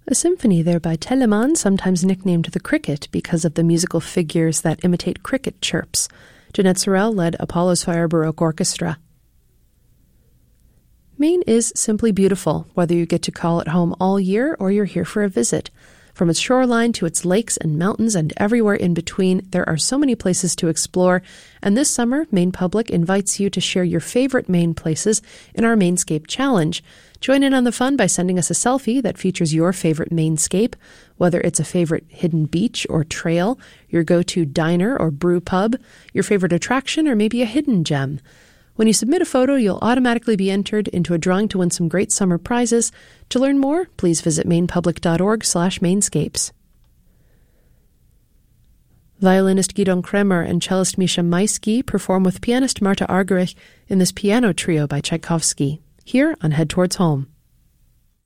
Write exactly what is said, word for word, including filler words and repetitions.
A symphony there by Telemann, sometimes nicknamed the Cricket because of the musical figures that imitate cricket chirps. Jeanette Sorel led Apollo's Fire Baroque Orchestra. Maine is simply beautiful, whether you get to call it home all year or you're here for a visit. From its shoreline to its lakes and mountains and everywhere in between, there are so many places to explore. And this summer, Maine Public invites you to share your favorite Maine places in our Mainscape Challenge. Join in on the fun by sending us a selfie that features your favorite Mainscape, whether it's a favorite hidden beach or trail, your go-to diner or brew pub, your favorite attraction, or maybe a hidden gem. When you submit a photo, you'll automatically be entered into a drawing to win some great summer prizes. To learn more, please visit mainpublic.org slash mainscapes. Violinist Gidon Kremer and cellist Misha Maisky perform with pianist Marta Argerich in this piano trio by Tchaikovsky, here on Head Towards Home.